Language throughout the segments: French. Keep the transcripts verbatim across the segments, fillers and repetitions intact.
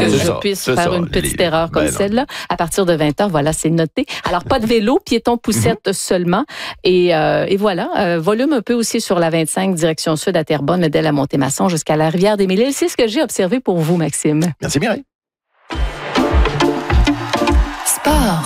que c'est je ça, puisse c'est faire ça, une petite les- erreur comme ben non. celle-là. À partir de vingt heures, voilà, c'est noté. Alors, pas de vélo, piéton poussette Mhm. seulement. Et, euh, et voilà, euh, volume un peu aussi sur la vingt-cinq, direction sud à Terrebonne, dès la Montée-Masson jusqu'à la rivière des Mille-Îles. C'est ce que j'ai observé pour vous, Maxime. Merci, Mireille. Sport.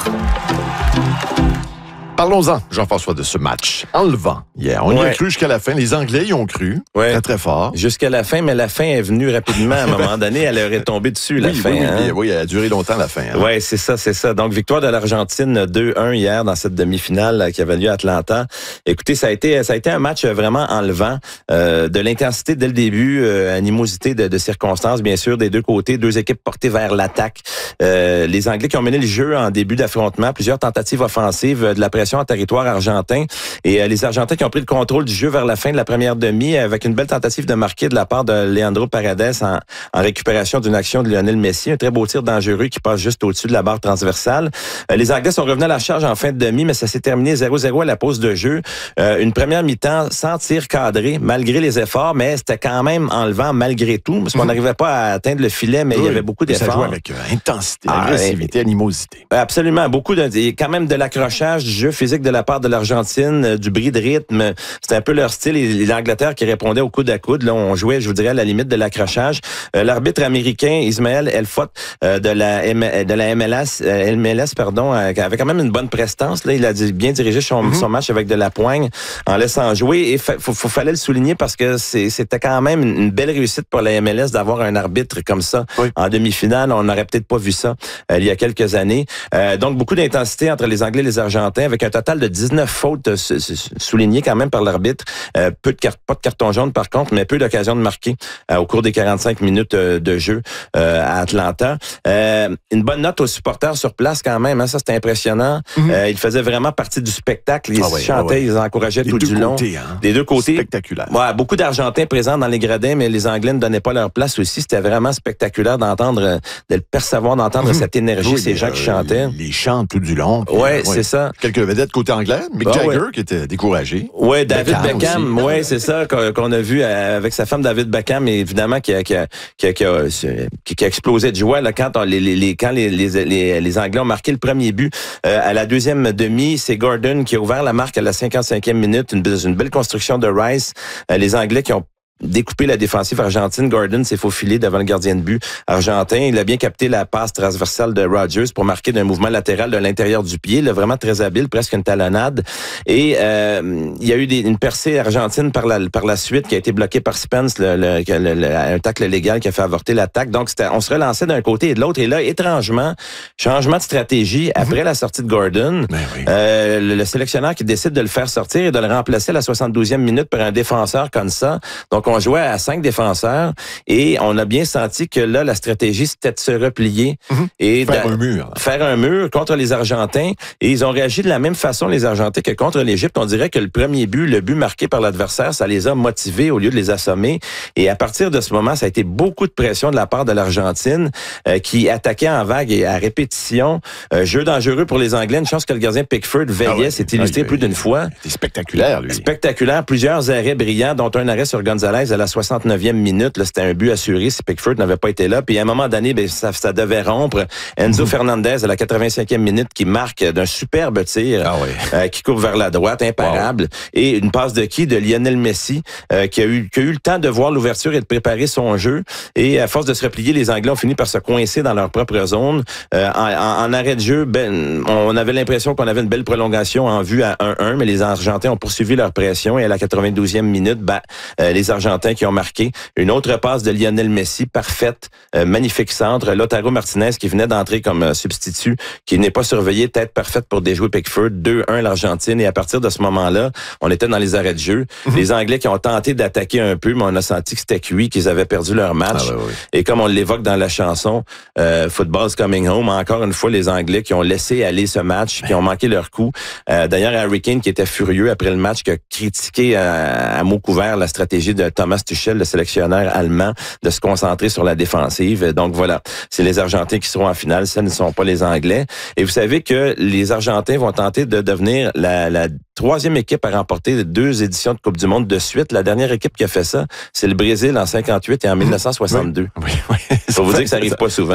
Parlons-en, Jean-François, de ce match enlevant hier. On y Ouais. a cru jusqu'à la fin. Les Anglais y ont cru. Ouais. Très, très fort. Jusqu'à la fin, mais la fin est venue rapidement. À un moment donné, elle aurait tombé dessus, la oui, fin. oui, oui, hein? oui, oui, elle a duré longtemps, la fin. Hein? Oui, c'est ça, c'est ça. Donc, victoire de l'Argentine deux un hier dans cette demi-finale euh, qui avait lieu à Atlanta. Écoutez, ça a été ça a été un match vraiment enlevant. Euh, de l'intensité dès le début, euh, animosité de, de circonstances, bien sûr, des deux côtés, deux équipes portées vers l'attaque. Euh, les Anglais qui ont mené le jeu en début d'affrontement, plusieurs tentatives offensives, euh, de la pression en territoire argentin. Et euh, les Argentins qui ont pris le contrôle du jeu vers la fin de la première demi avec une belle tentative de marquer de la part de Leandro Paredes en, en récupération d'une action de Lionel Messi. Un très beau tir dangereux qui passe juste au-dessus de la barre transversale. Euh, les Anglais sont revenus à la charge en fin de demi, mais ça s'est terminé zéro zéro à la pause de jeu. Euh, une première mi-temps sans tir cadré, malgré les efforts, mais c'était quand même enlevant malgré tout, parce qu'on n'arrivait pas à atteindre le filet, mais oui, il y avait beaucoup d'efforts. Ça jouait avec euh, intensité, Ah, agressivité, et, animosité. Absolument, beaucoup de, il y a quand même de l'accrochage, du jeu physique de la part de l'Argentine, euh, du bris de rythme. C'était un peu leur style. Et l'Angleterre qui répondait au coude à coude. Là, on jouait, je vous dirais, à la limite de l'accrochage. Euh, l'arbitre américain, Ismaël Elfot, euh, de la M- de la M L S, euh, M L S, pardon, euh, avait quand même une bonne prestance. Là, il a dit, bien dirigé son, mm-hmm. son match avec de la poigne en laissant jouer. Et fa- faut, faut, fallait le souligner parce que c'est, c'était quand même une belle réussite pour la M L S d'avoir un arbitre comme ça oui. en demi-finale. On n'aurait peut-être pas vu ça euh, il y a quelques années. Euh, donc, beaucoup d'intensité entre les Anglais et les Argentins, avec un total de dix-neuf fautes euh, soulignées quand même par l'arbitre. Euh, peu de carte, pas de carton jaune par contre, mais peu d'occasions de marquer euh, au cours des quarante-cinq minutes euh, de jeu euh, à Atlanta. Euh, une bonne note aux supporters sur place quand même, hein, ça c'était impressionnant. Mm-hmm. Euh, ils faisaient vraiment partie du spectacle. Ils ah ouais, chantaient, ah ouais. ils encourageaient des tout du long. Côtés, hein. Des deux côtés. Spectaculaire. Ouais, beaucoup d'Argentins présents dans les gradins, mais les Anglais ne donnaient pas leur place aussi. C'était vraiment spectaculaire d'entendre, de le percevoir, d'entendre mm-hmm. cette énergie, oui, ces gens euh, qui chantaient. Les chants tout du long. Oui, ouais, c'est ça. Quelques vedettes côté anglais. Mick ah, Jagger ouais. qui était découragé. Oui, David Beckham, Beckham oui, c'est ça qu'on a vu avec sa femme David Beckham, évidemment, qui a, qui a, qui a, qui a, qui a explosé de joie là, quand, on, les, les, quand les, les, les, les Anglais ont marqué le premier but. Euh, à la deuxième demi, c'est Gordon qui a ouvert la marque à la cinquante-cinquième minute, une, une belle construction de Rice. Euh, les Anglais qui ont découper la défensive argentine. Gordon s'est faufilé devant le gardien de but argentin. Il a bien capté la passe transversale de Rodgers pour marquer d'un mouvement latéral de l'intérieur du pied. Là, vraiment très habile, presque une talonnade. Et euh, il y a eu des, une percée argentine par la, par la suite qui a été bloquée par Spence, le, le, le, le, un tacle légal qui a fait avorter l'attaque. Donc, c'était, on se relançait d'un côté et de l'autre. Et là, étrangement, changement de stratégie après mm-hmm. la sortie de Gordon. Ben oui. euh, le, le sélectionneur qui décide de le faire sortir et de le remplacer à la soixante-douzième minute par un défenseur comme ça. Donc, on jouait à cinq défenseurs et on a bien senti que là, la stratégie, c'était de se replier mm-hmm. et faire un mur. Faire un mur contre les Argentins. Et ils ont réagi de la même façon, les Argentins, que contre l'Égypte. On dirait que le premier but, le but marqué par l'adversaire, ça les a motivés au lieu de les assommer. Et à partir de ce moment, ça a été beaucoup de pression de la part de l'Argentine euh, qui attaquait en vague et à répétition. Euh, jeu dangereux pour les Anglais. Une chance que le gardien Pickford veillait. Ah ouais. C'est illustré ah, plus d'une fois. C'était spectaculaire, lui. Spectaculaire. Plusieurs arrêts brillants, dont un arrêt sur Gonzalez à la soixante-neuvième minute. Là, c'était un but assuré si Pickford n'avait pas été là. Puis à un moment donné, ben, ça, ça devait rompre. Enzo mmh. Fernandez à la quatre-vingt-cinquième minute qui marque d'un superbe tir ah oui. euh, qui court vers la droite, imparable. Wow. Et une passe de qui? De Lionel Messi euh, qui, a eu, qui a eu le temps de voir l'ouverture et de préparer son jeu. Et à force de se replier, les Anglais ont fini par se coincer dans leur propre zone. Euh, en, en, en arrêt de jeu, ben, on avait l'impression qu'on avait une belle prolongation en vue à un un, mais les Argentins ont poursuivi leur pression. Et à la quatre-vingt-douzième minute, ben, euh, les Argentins qui ont marqué une autre passe de Lionel Messi, parfaite, euh, magnifique centre. Lautaro Martinez qui venait d'entrer comme euh, substitut, qui n'est pas surveillé, tête parfaite pour déjouer Pickford. deux un l'Argentine. Et à partir de ce moment-là, on était dans les arrêts de jeu. Mm-hmm. Les Anglais qui ont tenté d'attaquer un peu, mais on a senti que c'était cuit, qu'ils avaient perdu leur match. Ah, ouais, ouais. Et comme on l'évoque dans la chanson euh, Football's Coming Home, encore une fois, les Anglais qui ont laissé aller ce match, qui ont manqué leur coup. Euh, d'ailleurs, Harry Kane qui était furieux après le match, qui a critiqué à, à mots couverts la stratégie de Thomas Tuchel, le sélectionneur allemand, de se concentrer sur la défensive. Donc voilà, c'est les Argentins qui seront en finale, ce ne sont pas les Anglais. Et vous savez que les Argentins vont tenter de devenir la, la troisième équipe à remporter deux éditions de Coupe du Monde de suite. La dernière équipe qui a fait ça, c'est le Brésil en cinquante-huit et en mille neuf cent soixante-deux. Oui, oui, oui. Faut vous dire que ça arrive pas souvent.